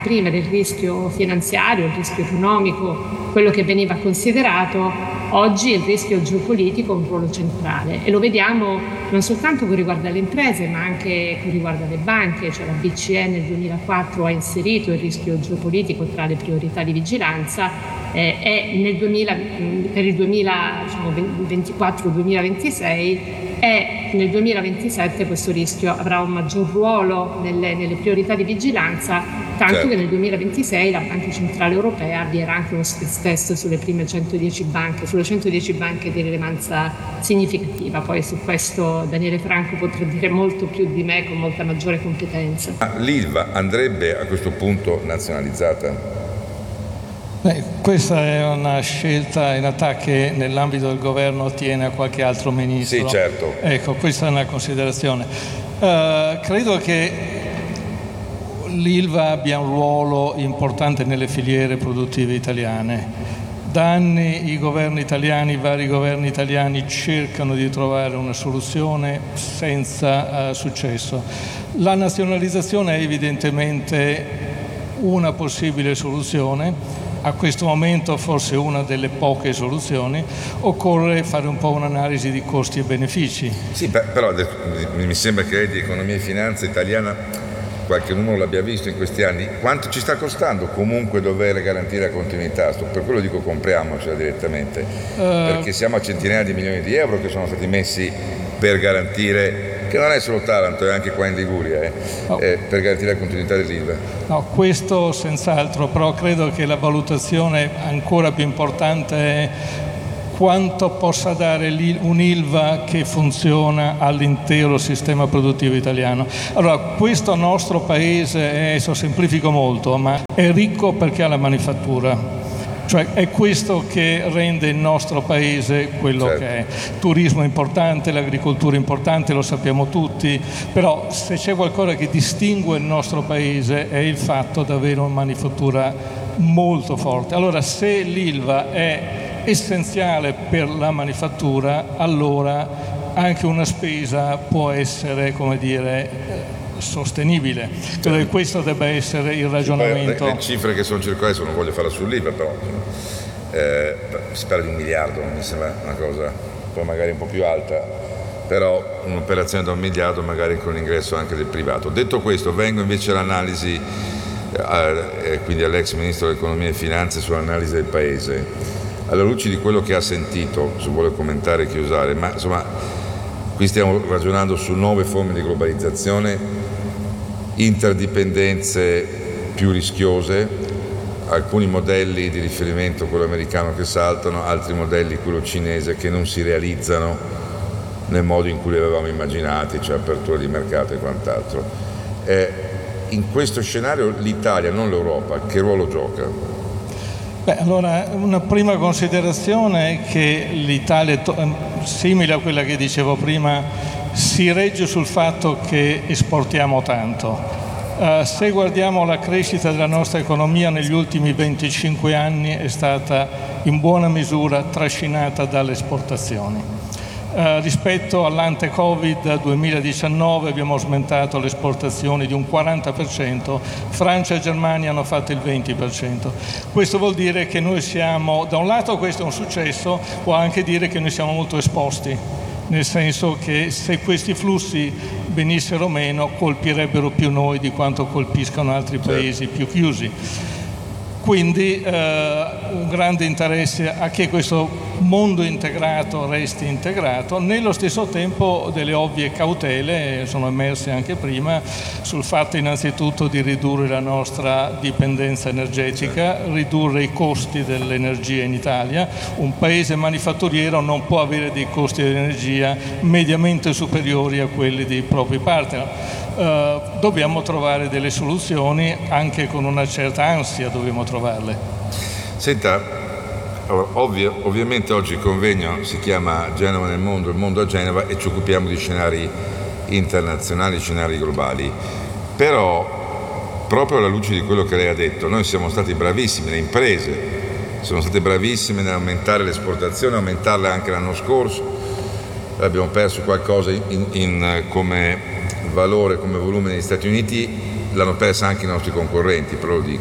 prima del rischio finanziario, il rischio economico, quello che veniva considerato, oggi il rischio geopolitico ha un ruolo centrale e lo vediamo non soltanto con riguardo alle imprese ma anche con riguardo alle banche, cioè la BCE nel 2004 ha inserito il rischio geopolitico tra le priorità di vigilanza e per il 2024-2026 e nel 2027 questo rischio avrà un maggior ruolo nelle priorità di vigilanza, tanto che nel 2026 la Banca Centrale Europea avvierà anche uno stress test sulle prime 110 banche, sulle 110 banche di rilevanza significativa. Poi su questo Daniele Franco potrà dire molto più di me con molta maggiore competenza. Ma l'Ilva andrebbe a questo punto nazionalizzata? Questa è una scelta in realtà che nell'ambito del governo attiene a qualche altro ministro. Sì, certo. Ecco, questa è una considerazione. Credo che l'Ilva abbia un ruolo importante nelle filiere produttive italiane. Da anni i vari governi italiani cercano di trovare una soluzione senza successo. La nazionalizzazione è evidentemente una possibile soluzione. A questo momento forse una delle poche soluzioni. Occorre fare un po' un'analisi di costi e benefici. Sì, però mi sembra che lei di economia e finanza italiana qualche numero l'abbia visto in questi anni. Quanto ci sta costando comunque dover garantire la continuità? Per quello dico compriamocela direttamente, perché siamo a centinaia di milioni di euro che sono stati messi per garantire, che non è solo Taranto, è anche qua in Liguria, per garantire la continuità dell'Ilva. No, questo senz'altro, però credo che la valutazione ancora più importante è quanto possa dare un'Ilva che funziona all'intero sistema produttivo italiano. Allora, questo nostro paese, adesso semplifico molto, ma è ricco perché ha la manifattura. Cioè è questo che rende il nostro paese quello che è. Turismo importante, l'agricoltura importante, lo sappiamo tutti, però se c'è qualcosa che distingue il nostro paese è il fatto di avere una manifattura molto forte. Allora se l'Ilva è essenziale per la manifattura, allora anche una spesa può essere, come dire, sostenibile. Credo che questo debba essere il ragionamento. Le cifre che sono circolate, non voglio farla sull'IVA, però si parla di 1 miliardo, mi sembra una cosa poi magari un po' più alta, però un'operazione da 1 miliardo magari con l'ingresso anche del privato. Detto questo, vengo invece all'analisi, quindi all'ex Ministro dell'Economia e Finanze sull'analisi del Paese. Alla luce di quello che ha sentito, se vuole commentare, chiusare, ma insomma qui stiamo ragionando su nuove forme di globalizzazione, interdipendenze più rischiose, alcuni modelli di riferimento, quello americano, che saltano, altri modelli, quello cinese, che non si realizzano nel modo in cui li avevamo immaginati, cioè apertura di mercato e quant'altro. In questo scenario l'Italia, non l'Europa, che ruolo gioca? Allora, una prima considerazione è che l'Italia, simile a quella che dicevo prima, si regge sul fatto che esportiamo tanto. Se guardiamo la crescita della nostra economia negli ultimi 25 anni è stata in buona misura trascinata dalle esportazioni. Rispetto all'ante-Covid 2019 abbiamo aumentato le esportazioni di un 40%, Francia e Germania hanno fatto il 20%. Questo vuol dire che noi siamo, da un lato questo è un successo, può anche dire che noi siamo molto esposti, nel senso che se questi flussi venissero meno colpirebbero più noi di quanto colpiscano altri paesi più chiusi. Quindi un grande interesse a che questo mondo integrato resti integrato, nello stesso tempo delle ovvie cautele sono emerse anche prima sul fatto innanzitutto di ridurre la nostra dipendenza energetica, ridurre i costi dell'energia in Italia. Un paese manifatturiero non può avere dei costi dell'energia mediamente superiori a quelli dei propri partner. Dobbiamo trovare delle soluzioni, anche con una certa ansia dobbiamo trovarle. Senta, ovviamente oggi il convegno si chiama Genova nel mondo, il mondo a Genova, e ci occupiamo di scenari internazionali, scenari globali, però proprio alla luce di quello che lei ha detto, noi siamo stati bravissimi, le imprese sono state bravissime nell'aumentare l'esportazione, aumentarle anche l'anno scorso, abbiamo perso qualcosa come valore, come volume negli Stati Uniti, l'hanno persa anche i nostri concorrenti, però lo dico.